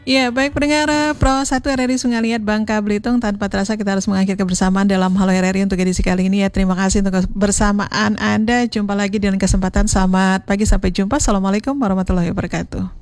Ya, baik pendengar Pro 1 RRI Sungai Liat Bangka Belitung, tanpa terasa kita harus mengakhiri kebersamaan dalam Halo RRI untuk edisi kali ini ya. Terima kasih untuk kebersamaan Anda. Jumpa lagi dengan kesempatan. Selamat pagi, sampai jumpa. Assalamualaikum warahmatullahi wabarakatuh.